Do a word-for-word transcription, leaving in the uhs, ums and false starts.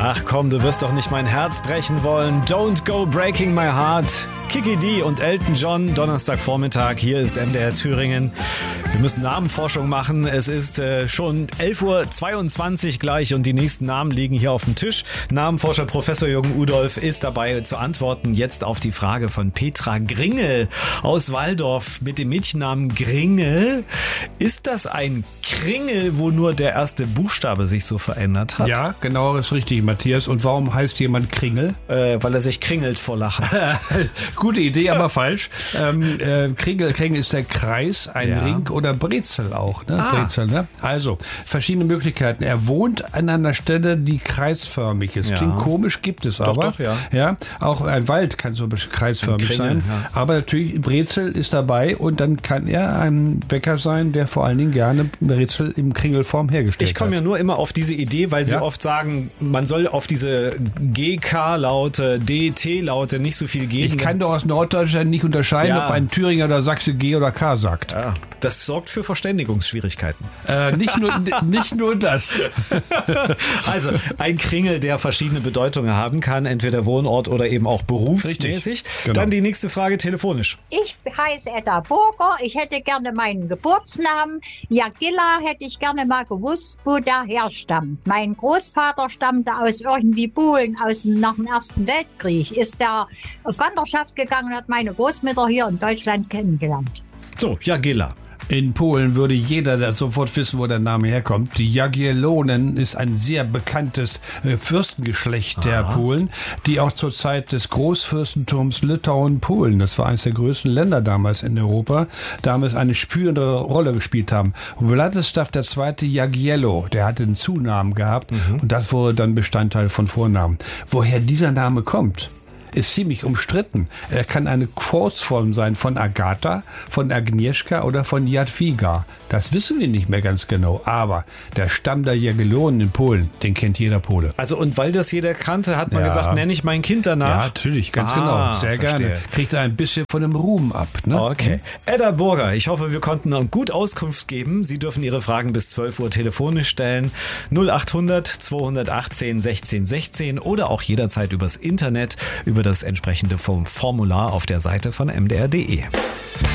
Ach komm, du wirst doch nicht mein Herz brechen wollen. Don't go breaking my heart. Kiki D und Elton John, Donnerstagvormittag. Hier ist M D R Thüringen. Wir müssen Namenforschung machen. Es ist äh, schon elf Uhr zweiundzwanzig gleich und die nächsten Namen liegen hier auf dem Tisch. Namenforscher Professor Jürgen Udolph ist dabei zu antworten jetzt auf die Frage von Petra Gringel aus Walldorf mit dem Mädchennamen Gringel. Ist das ein Kringel, wo nur der erste Buchstabe sich so verändert hat? Ja, genau, ist richtig, Matthias. Und warum heißt jemand Kringel? Äh, weil er sich kringelt vor Lachen. Gute Idee, aber falsch. Ähm, äh, Kringel, Kringel ist der Kreis, ein Ja. Ring oder Brezel auch. Ne? Ah. Brezel, ne? Also, verschiedene Möglichkeiten. Er wohnt an einer Stelle, die kreisförmig ist. Ja. Klingt komisch, gibt es Doch, aber. doch, ja. Ja, auch ein Wald kann so kreisförmig Ein Kringel, sein. ja. Aber natürlich, Brezel ist dabei und dann kann er ein Bäcker sein, der vor allen Dingen gerne Brezel im Kringelform hergestellt Ich komme ja hat. nur immer auf diese Idee, weil sie Ja. oft sagen, man soll auf diese G K-Laute, D T-Laute nicht so viel geben. Ich kann doch aus Norddeutschland nicht unterscheiden, Ja. ob ein Thüringer oder Sachse G oder K sagt. Ja, das sorgt für Verständigungsschwierigkeiten. Äh, nicht, nur, nicht nur das. Also ein Kringel, der verschiedene Bedeutungen haben kann, entweder Wohnort oder eben auch berufsmäßig. Richtig, genau. Dann die nächste Frage telefonisch. Ich heiße Edda Burger. Ich hätte gerne meinen Geburtsnamen. Jagilla hätte ich gerne mal gewusst, wo der herstammt. Mein Großvater stammte aus irgendwie Polen, aus dem, nach dem Ersten Weltkrieg. Ist der auf Wanderschaft gegangen und hat meine Großmutter hier in Deutschland kennengelernt. So, Jagilla. In Polen würde jeder da sofort wissen, wo der Name herkommt. Die Jagiellonen ist ein sehr bekanntes äh, Fürstengeschlecht der Polen, die auch zur Zeit des Großfürstentums Litauen-Polen, das war eines der größten Länder damals in Europa, damals eine spürende Rolle gespielt haben. Władysław der Zweite Jagiello, der hatte einen Zunamen gehabt und das wurde dann Bestandteil von Vornamen. Woher dieser Name kommt, ist ziemlich umstritten. Er kann eine Kurzform sein von Agatha, von Agnieszka oder von Jadwiga. Das wissen wir nicht mehr ganz genau. Aber der Stamm der Jagiellonen in Polen, den kennt jeder Pole. Also und weil das jeder kannte, hat man Ja. gesagt, nenne ich mein Kind Ja, danach. natürlich, ganz Ah, genau. Sehr verstehe. gerne. Kriegt er ein bisschen von dem Ruhm ab. Ne? Okay. Edda Burger, ich hoffe, wir konnten noch gut Auskunft geben. Sie dürfen Ihre Fragen bis zwölf Uhr telefonisch stellen. null achthundert zweihundertachtzehn sechzehn sechzehn oder auch jederzeit übers Internet, über das entsprechende Formular auf der Seite von M D R punkt de.